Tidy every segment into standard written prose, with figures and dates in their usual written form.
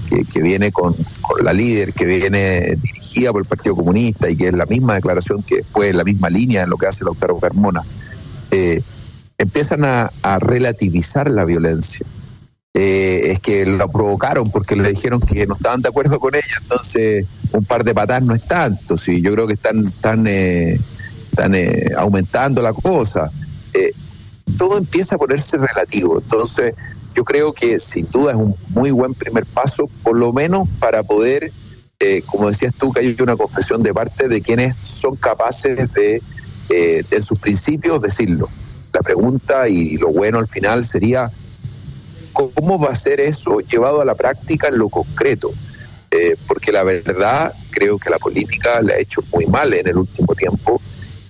que viene con la líder, que viene dirigida por el Partido Comunista y que es la misma declaración que después, la misma línea en lo que hace Lautaro Carmona, empiezan a relativizar la violencia. Es que lo provocaron porque le dijeron que no estaban de acuerdo con ella, entonces un par de patadas no es tanto. Sí, yo creo que están aumentando la cosa. Todo empieza a ponerse relativo. Entonces yo creo que sin duda es un muy buen primer paso, por lo menos para poder, como decías tú, que hay una confesión de parte de quienes son capaces de en sus principios decirlo. La pregunta y lo bueno al final sería ¿cómo va a ser eso llevado a la práctica en lo concreto? Porque la verdad, creo que la política le ha hecho muy mal en el último tiempo.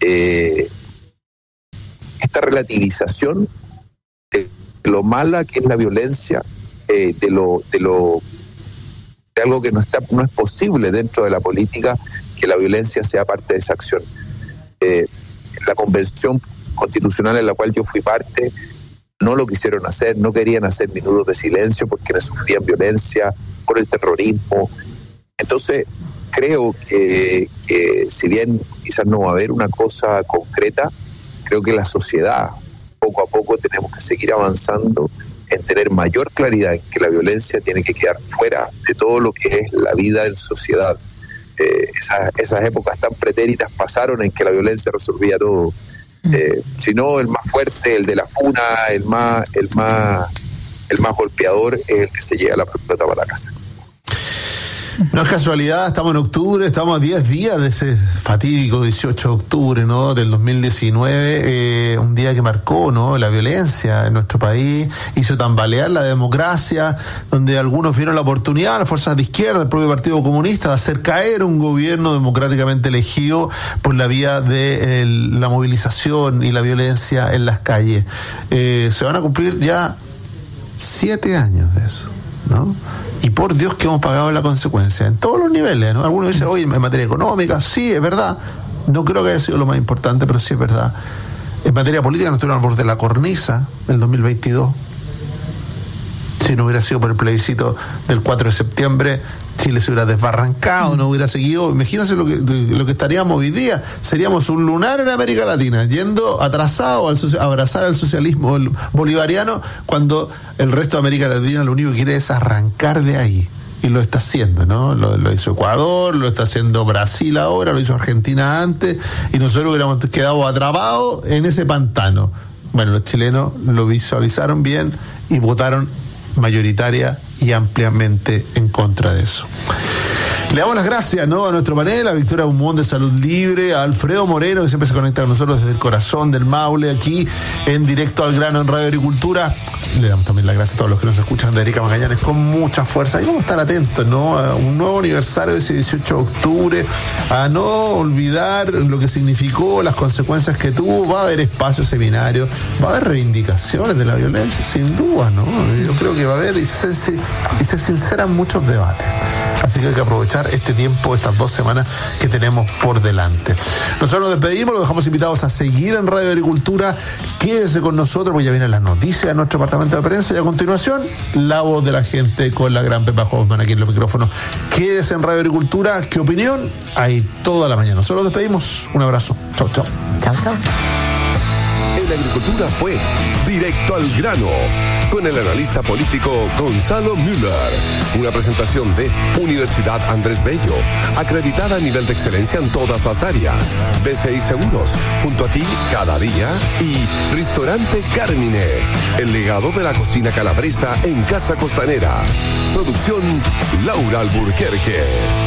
Esta relativización de lo mala que es la violencia, de algo que no es posible dentro de la política, que la violencia sea parte de esa acción. La convención constitucional en la cual yo fui parte, no lo quisieron hacer, no querían hacer minutos de silencio porque sufrían violencia por el terrorismo. Entonces, creo que si bien quizás no va a haber una cosa concreta, creo que la sociedad, poco a poco, tenemos que seguir avanzando en tener mayor claridad en que la violencia tiene que quedar fuera de todo lo que es la vida en sociedad. Esas épocas tan pretéritas pasaron en que la violencia resolvía todo. Si no, el más fuerte, el de la funa, el más golpeador es el que se lleva la pelota para la casa. No es casualidad, estamos en octubre, estamos a 10 días de ese fatídico 18 de octubre, ¿no?, del 2019, un día que marcó, ¿no?, la violencia en nuestro país, hizo tambalear la democracia, donde algunos vieron la oportunidad, las fuerzas de izquierda, el propio Partido Comunista, de hacer caer un gobierno democráticamente elegido por la vía de la movilización y la violencia en las calles. Se van a cumplir ya 7 años de eso, ¿no? Y por Dios que hemos pagado la consecuencia en todos los niveles, ¿no? Algunos dicen, oye, en materia económica, sí, es verdad. No creo que haya sido lo más importante, pero sí es verdad. En materia política nos estuvieron al borde de la cornisa en el 2022. Si no hubiera sido por el plebiscito del 4 de septiembre, Chile se hubiera desbarrancado, no hubiera seguido. Imagínense lo que estaríamos hoy día. Seríamos un lunar en América Latina, yendo atrasado a abrazar al socialismo bolivariano, cuando el resto de América Latina lo único que quiere es arrancar de ahí. Y lo está haciendo, ¿no? Lo hizo Ecuador, lo está haciendo Brasil ahora, lo hizo Argentina antes, y nosotros hubiéramos quedado atrapados en ese pantano. Bueno, los chilenos lo visualizaron bien y votaron mayoritaria y ampliamente en contra de eso. Le damos las gracias, ¿no?, a nuestro panel, a Victoria Humón de Salud Libre, a Alfredo Moreno, que siempre se conecta con nosotros desde el corazón del Maule, aquí en Directo al Grano en Radio Agricultura. Le damos también las gracias a todos los que nos escuchan de Erika Magallanes con mucha fuerza. Y vamos a estar atentos, ¿no?, a un nuevo aniversario de ese 18 de octubre, a no olvidar lo que significó, las consecuencias que tuvo. Va a haber espacios, seminarios, va a haber reivindicaciones de la violencia, sin duda, ¿no? Yo creo que va a haber y se sinceran muchos debates. Así que hay que aprovechar este tiempo, estas 2 semanas que tenemos por delante. Nosotros nos despedimos, los dejamos invitados a seguir en Radio Agricultura. Quédese con nosotros, porque ya vienen las noticias de nuestro departamento de prensa y a continuación, la voz de la gente con la gran Pepa Hoffman aquí en los micrófonos. Quédese en Radio Agricultura, ¿qué opinión? Hay toda la mañana. Nosotros nos despedimos, un abrazo. Chau, chau. Chau, chau. En la agricultura fue Directo al Grano, con el analista político Gonzalo Müller. Una presentación de Universidad Andrés Bello, acreditada a nivel de excelencia en todas las áreas. BCI Seguros, junto a ti cada día. Y Restaurante Carmine, el legado de la cocina calabresa en Casa Costanera. Producción Laura Alburquerque.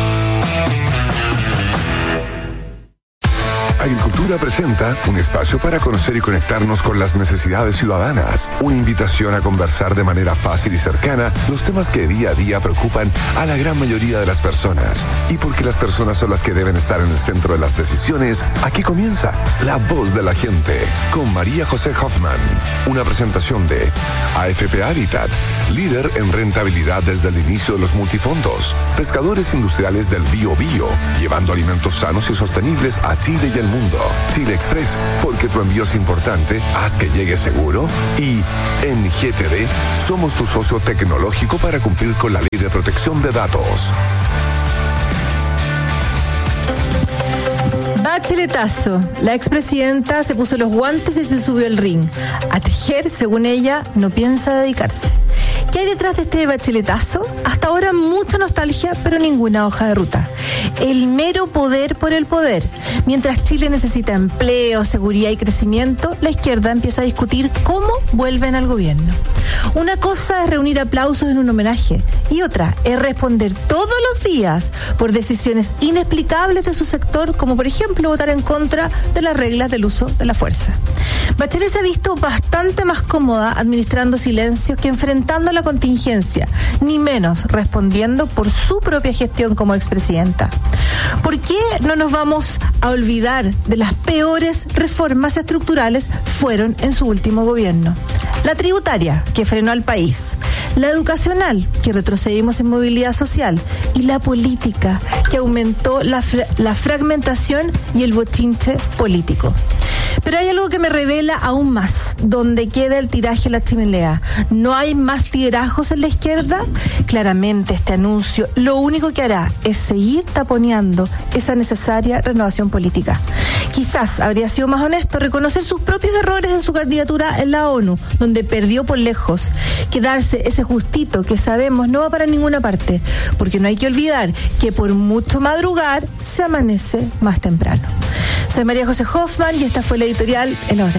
Agricultura presenta un espacio para conocer y conectarnos con las necesidades ciudadanas. Una invitación a conversar de manera fácil y cercana los temas que día a día preocupan a la gran mayoría de las personas. Y porque las personas son las que deben estar en el centro de las decisiones, aquí comienza La Voz de la Gente con María José Hoffman. Una presentación de AFP Habitat, líder en rentabilidad desde el inicio de los multifondos. Pescadores industriales del Biobío, llevando alimentos sanos y sostenibles a Chile y el mundo. Chile Express, porque tu envío es importante, haz que llegue seguro. Y en GTD, somos tu socio tecnológico para cumplir con la Ley de Protección de Datos. Bacheletazo. La expresidenta se puso los guantes y se subió al ring. A tejer, según ella, no piensa dedicarse. ¿Qué hay detrás de este bacheletazo? Hasta ahora mucha nostalgia, pero ninguna hoja de ruta. El mero poder por el poder. Mientras Chile necesita empleo, seguridad y crecimiento, la izquierda empieza a discutir cómo vuelven al gobierno. Una cosa es reunir aplausos en un homenaje y otra es responder todos los días por decisiones inexplicables de su sector, como por ejemplo votar en contra de las reglas del uso de la fuerza. Bachelet se ha visto bastante más cómoda administrando silencios que enfrentando la contingencia, ni menos respondiendo por su propia gestión como expresidenta. ¿Por qué no nos vamos a olvidar de las peores reformas estructurales fueron en su último gobierno? La tributaria, que frenó al país, la educacional, que retrocedimos en movilidad social, y la política, que aumentó la fragmentación y el bochinche político. Pero hay algo que me revela aún más, donde queda el tiraje a la chimenea. ¿No hay más liderazgos en la izquierda? Claramente este anuncio lo único que hará es seguir taponeando esa necesaria renovación política. Quizás habría sido más honesto reconocer sus propios errores en su candidatura en la ONU, donde perdió por lejos, que darse ese justito que sabemos no va para ninguna parte, porque no hay que olvidar que por mucho madrugar se amanece más temprano. Soy María José Hoffman y esta fue la editorial En la Voz de